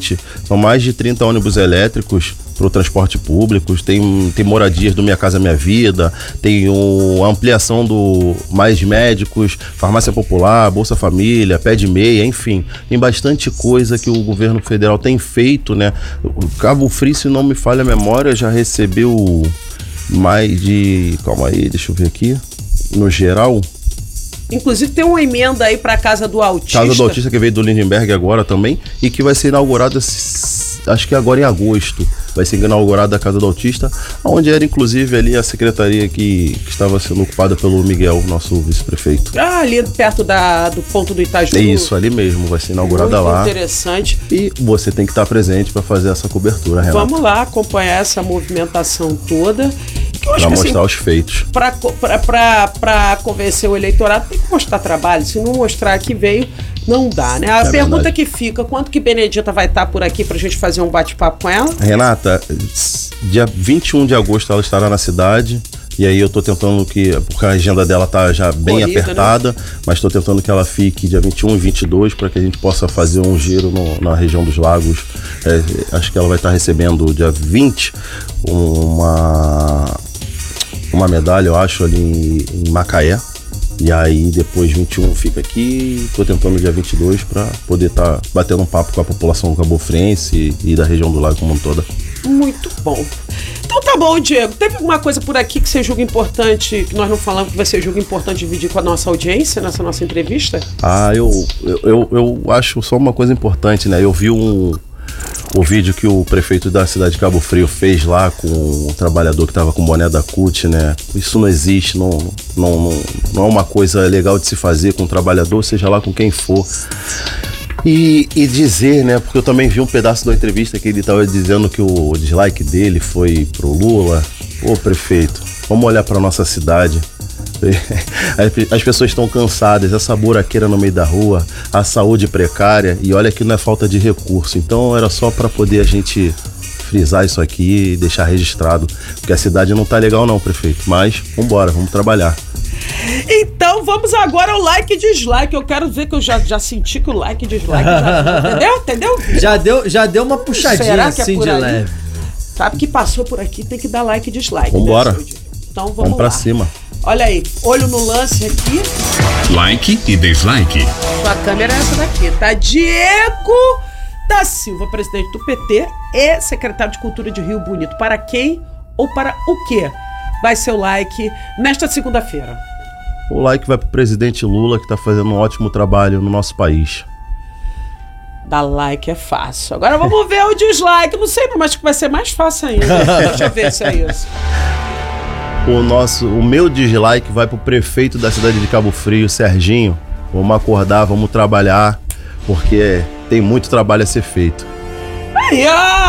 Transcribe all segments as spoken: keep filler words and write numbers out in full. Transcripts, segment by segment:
vinte, são mais de trinta ônibus elétricos para o transporte público, tem, tem moradias do Minha Casa Minha Vida, tem o, a ampliação do mais médicos, farmácia popular, Bolsa Família, pé de meia, enfim, tem bastante coisa que o governo federal tem feito, né? O Cabo Frio, se não me falha a memória, já recebeu mais de, calma aí, deixa eu ver aqui, no geral... Inclusive tem uma emenda aí para Casa do Autista. Casa do Autista que veio do Lindenberg agora também e que vai ser inaugurada, acho que agora em agosto, vai ser inaugurada a Casa do Autista, onde era inclusive ali a secretaria que, que estava sendo ocupada pelo Miguel, nosso vice-prefeito. Ah, ali perto da, do ponto do Itaju. É isso, ali mesmo, vai ser inaugurada Muito lá. Interessante. E você tem que estar presente para fazer essa cobertura, Renata. Vamos lá acompanhar essa movimentação toda. Para mostrar assim, os feitos. Para convencer o eleitorado, tem que mostrar trabalho. Se não mostrar que veio, não dá, né? A é pergunta verdade. Que fica, quanto que Benedita vai estar por aqui pra gente fazer um bate-papo com ela? Renata, dia vinte e um de agosto ela estará na cidade. E aí eu tô tentando que, porque a agenda dela tá já bem Corrida, apertada, né? Mas tô tentando que ela fique dia vinte e um e vinte e dois para que a gente possa fazer um giro no, na região dos lagos. É, acho que ela vai estar recebendo dia vinte uma, uma medalha, eu acho, ali em, em Macaé. E aí depois vinte e um fica aqui, tô tentando dia vinte e dois para poder estar tá batendo um papo com a população cabofrense e, e da região do lago como um toda. Muito bom. Então tá bom, Diego. Teve alguma coisa por aqui que você julga importante, que nós não falamos, que você julga importante dividir com a nossa audiência nessa nossa entrevista? Ah, eu, eu, eu, eu acho só uma coisa importante, né? Eu vi um, o vídeo que o prefeito da cidade de Cabo Frio fez lá com um trabalhador que estava com o boné da C U T, né? Isso não existe, não, não, não, não é uma coisa legal de se fazer com um trabalhador, seja lá com quem for. E, e dizer, né, porque eu também vi um pedaço da entrevista que ele estava dizendo que o dislike dele foi pro Lula. Ô prefeito, vamos olhar para nossa cidade. As pessoas estão cansadas, essa buraqueira no meio da rua, a saúde precária, e olha que não é falta de recurso. Então era só para poder a gente frisar isso aqui e deixar registrado, porque a cidade não tá legal não, prefeito, mas vambora, vamos trabalhar. Então vamos agora ao like e dislike. Eu quero ver que eu já, já senti que o like e dislike já, entendeu? Entendeu? Já deu, já deu uma puxadinha. Será que é assim por de aí? leve. Sabe que passou por aqui, tem que dar like e dislike. Vambora. Né, então vamos, vamos pra lá. cima. Olha aí, olho no lance aqui. Like e dislike. Sua câmera é essa daqui, tá? Diego da Silva, presidente do P T e secretário de Cultura de Rio Bonito. Para quem ou para o quê vai ser o like nesta segunda-feira? O like vai pro presidente Lula, que tá fazendo um ótimo trabalho no nosso país. Dar like é fácil. Agora vamos ver o dislike. Não sei, mas acho que vai ser mais fácil ainda. Deixa eu ver se é isso. O, nosso, o meu dislike vai pro prefeito da cidade de Cabo Frio, Serginho. Vamos acordar, vamos trabalhar, porque tem muito trabalho a ser feito. Aí,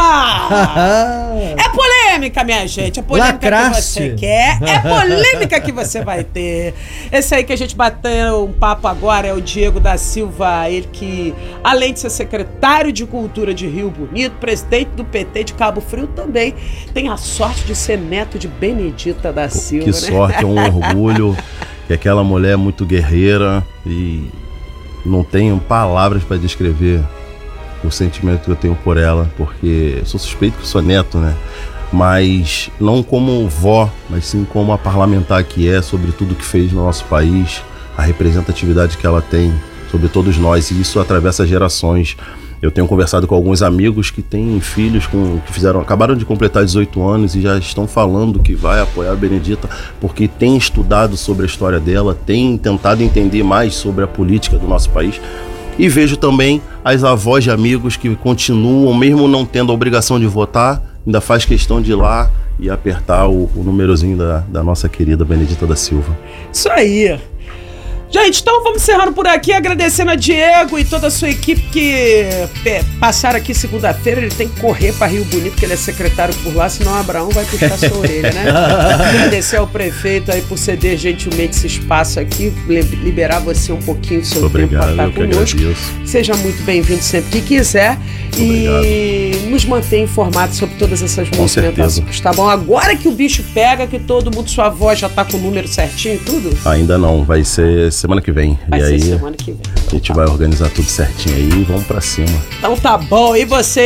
ó! É polêmica, minha gente. É polêmica Lacraste. que você quer. É polêmica que você vai ter. Esse aí que a gente bateu um papo agora é o Diego da Silva. Ele que, além de ser secretário de Cultura de Rio Bonito, presidente do P T de Cabo Frio, também tem a sorte de ser neto de Benedita da Silva. Que né? sorte, é um orgulho. Que aquela mulher é muito guerreira e não tenho palavras para descrever o sentimento que eu tenho por ela, porque eu sou suspeito que eu sou neto, né? Mas não como vó, mas sim como a parlamentar que é, sobre tudo que fez no nosso país, a representatividade que ela tem sobre todos nós, e isso atravessa gerações. Eu tenho conversado com alguns amigos que têm filhos com, que fizeram, acabaram de completar dezoito anos e já estão falando que vai apoiar a Benedita porque tem estudado sobre a história dela, tem tentado entender mais sobre a política do nosso país. E vejo também as avós de amigos que continuam, mesmo não tendo a obrigação de votar, ainda faz questão de ir lá e apertar o, o númerozinho da, da nossa querida Benedita da Silva. Isso aí. Gente, então vamos encerrando por aqui, agradecendo a Diego e toda a sua equipe que é, passaram aqui segunda-feira. Ele tem que correr para Rio Bonito, porque ele é secretário por lá, senão o Abraão vai puxar sua orelha, né? Agradecer ao prefeito aí por ceder gentilmente esse espaço aqui, liberar você um pouquinho do seu muito tempo para obrigado, estar conosco. Seja muito bem-vindo sempre que quiser. Muito e obrigado. Nos mantenha informados sobre todas essas com movimentações. certeza. Tá bom? Agora que o bicho pega, que todo mundo, sua voz já tá com o número certinho e tudo? Ainda não, vai ser semana que vem. Vai e ser aí semana que vem. a gente vai organizar tudo certinho aí e vamos pra cima. Então tá bom. E você?